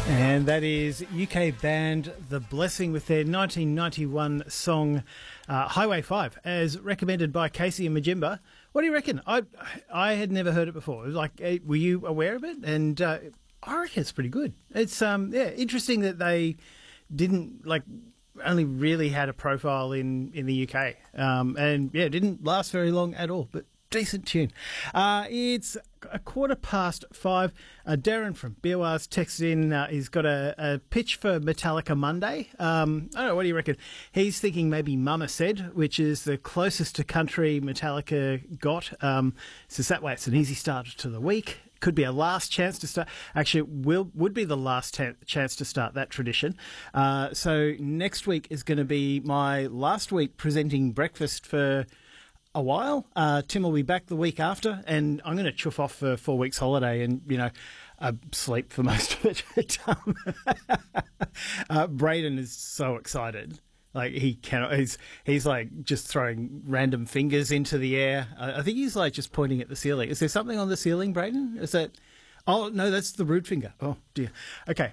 And that is UK band The Blessing with their 1991 song Highway 5, as recommended by Casey and Majimba. What do you reckon? I had never heard it before. It was like, were you aware of it? And I reckon it's pretty good. It's interesting that they didn't only really had a profile in the UK, and it didn't last very long at all. But decent tune. It's 5:15. Darren from Beerwars texted in. He's got a pitch for Metallica Monday. I don't know, what do you reckon? He's thinking maybe Mama Said, which is the closest to country Metallica got. So that way it's an easy start to the week. Could be a last chance to start. Actually, would be the last chance to start that tradition. So next week is going to be my last week presenting breakfast for a while. Tim will be back the week after, and I'm going to chuff off for 4 weeks holiday and, sleep for most of it. Braden is so excited. Like, he cannot, he's like just throwing random fingers into the air. I think he's like just pointing at the ceiling. Is there something on the ceiling, Braden? Is that, oh no, that's the root finger. Oh dear. Okay.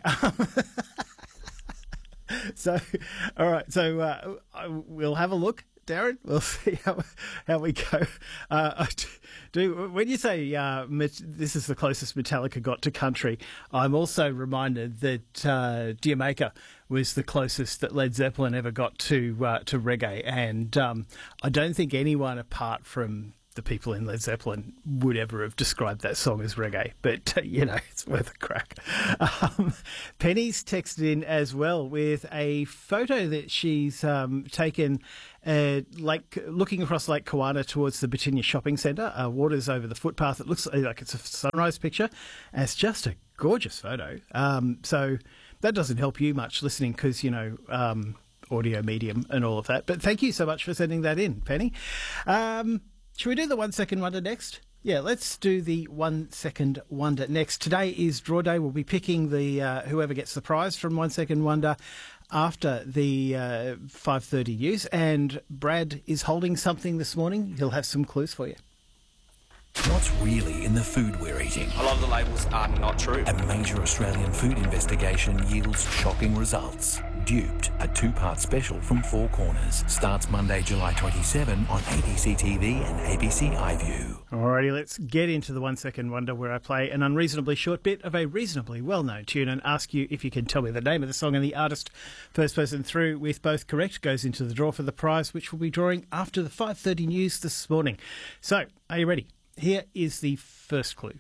So, all right. So, we'll have a look. Darren, we'll see how we go. When you say this is the closest Metallica got to country, I'm also reminded that Dear Maker was the closest that Led Zeppelin ever got to reggae, and I don't think anyone apart from the people in Led Zeppelin would ever have described that song as reggae, but it's worth a crack. Penny's texted in as well with a photo that she's taken, looking across Lake Kawana towards the Batinia Shopping Centre. Water's over the footpath. It looks like it's a sunrise picture, and it's just a gorgeous photo. So that doesn't help you much listening because audio medium and all of that. But thank you so much for sending that in, Penny. Should we do the 1 second wonder next? Yeah, let's do the 1 second wonder next. Today is draw day. We'll be picking the whoever gets the prize from 1 second wonder after the 5:30 news. And Brad is holding something this morning. He'll have some clues for you. What's really in the food we're eating? A lot of the labels are not true. A major Australian food investigation yields shocking results. Duped, a 2-part special from Four Corners. Starts Monday, July 27 on ABC TV and ABC iView. Alrighty, let's get into the 1 second wonder, where I play an unreasonably short bit of a reasonably well-known tune and ask you if you can tell me the name of the song and the artist. First person through with both correct goes into the draw for the prize, which we'll be drawing after the 5:30 news this morning. So, are you ready? Here is the first clue.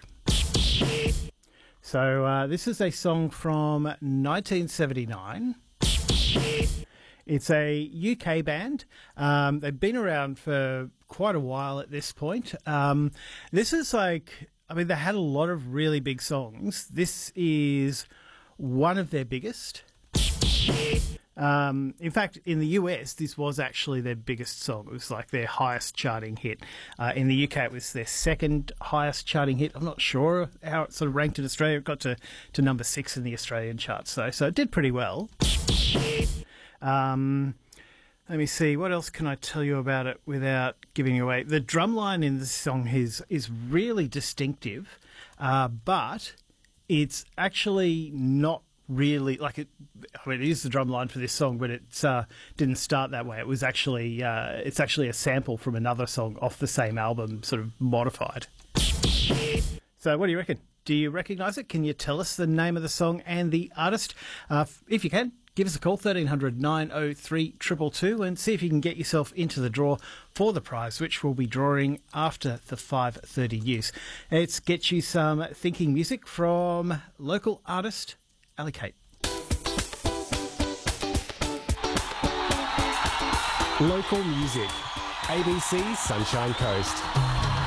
So, this is a song from 1979. It's a UK band. They've been around for quite a while at this point. This is they had a lot of really big songs. This is one of their biggest. In fact, in the US, this was actually their biggest song. It was like their highest charting hit. In the UK, it was their second highest charting hit. I'm not sure how it sort of ranked in Australia. It got to number 6 in the Australian charts, though, so it did pretty well. Let me see. What else can I tell you about it without giving you away? The drum line in this song is really distinctive, but it's actually not really it is the drum line for this song, but it didn't start that way. It was actually it's actually a sample from another song off the same album, sort of modified. So what do you reckon? Do you recognise it? Can you tell us the name of the song and the artist? If you can, give us a call, 1300 903 222, and see if you can get yourself into the draw for the prize, which we'll be drawing after the 5:30 news. Let's get you some thinking music from local artist Ali Kate. Local music. ABC Sunshine Coast.